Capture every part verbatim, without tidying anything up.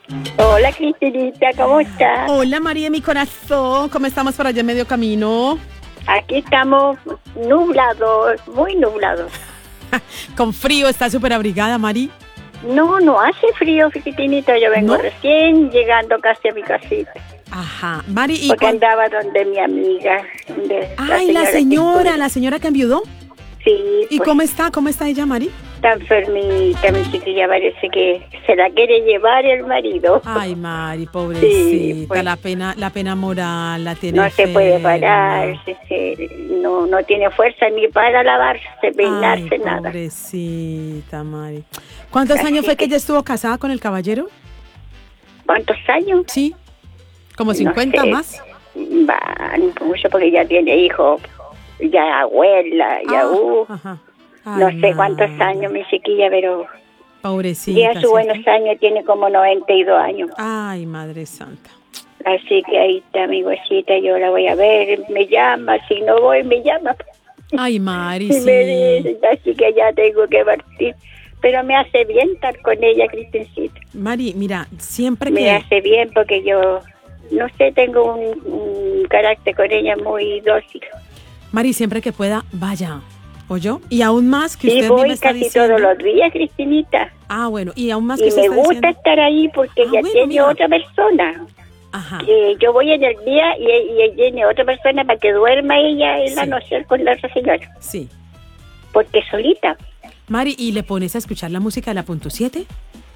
Hola, Cristinita, ¿cómo estás? Hola, María, mi corazón. ¿Cómo estamos por allá en medio camino? Aquí estamos nublados, muy nublados. Con frío, está súper abrigada, Mari. No, no hace frío, Cristinita. Yo vengo ¿No? recién llegando casi a mi casita. Ajá. Mari, ¿y Porque cuán- andaba donde mi amiga. Donde Ay, la señora, que la señora que enviudó. Sí, ¿Y pues, cómo está? ¿Cómo está ella, Mari? está enfermita, mi chiquilla. Parece que se la quiere llevar el marido. Ay, Mari, pobrecita, Sí, pues. la pena, la pena moral, la tiene No se puede enferma. parar, se- se- no, no tiene fuerza ni para lavarse, peinarse, Ay, nada. pobrecita, Mari. ¿Cuántos Así años fue que que- ella estuvo casada con el caballero? ¿Cuántos años? Sí, como No cincuenta sé. más. Va, mucho porque ya tiene hijos, ya abuela, ya Ah, uh, ajá. no Ay, sé cuántos Mari, años mi chiquilla, pero Pobrecita. ya sus ¿cierto? buenos años tiene como noventa y dos años. Ay, Madre Santa. Así que ahí está mi huesita, yo la voy a ver, me llama, si no voy me llama Ay, Mari, y sí. me dice, así que ya tengo que partir. Pero me hace bien estar con ella, Cristincita. Mari, mira, siempre Me que... hace bien porque yo, no sé, tengo un, un carácter con ella muy dócil. Mari, siempre que pueda, vaya. ¿Oyó? Y aún más que Sí, usted misma voy está casi diciendo... todos los días, Cristinita. Ah, bueno, y aún más que Y usted me está gusta diciendo... estar ahí porque Ah, ella bueno, tiene mira. otra persona. Ajá. Que yo voy en el día y, y ella tiene otra persona para que duerma ella en la Sí. noche con la otra señora. Sí. Porque solita. Mari, ¿y le pones a escuchar la música de la punto siete?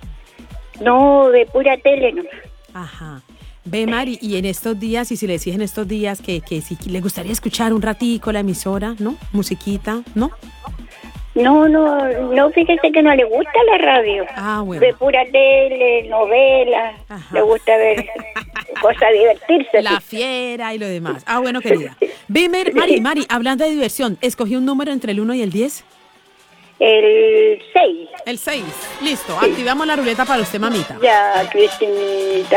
No, de pura tele, no. Ajá. Ve, Mari, y en estos días, y si le decís en estos días que, que si le gustaría escuchar un ratico la emisora, ¿no? Musiquita, ¿no? No, no, no, fíjese que no le gusta la radio. Ah, bueno. De pura tele, novela. Ajá. Le gusta ver cosas, divertirse. La fiera y lo demás. Ah, bueno, querida. Ve, Mer- Mari, Mari, hablando de diversión, ¿escogí un número entre el uno y el diez? El seis. El seis. Listo, activamos la ruleta para usted, mamita. Ya, Cristinita.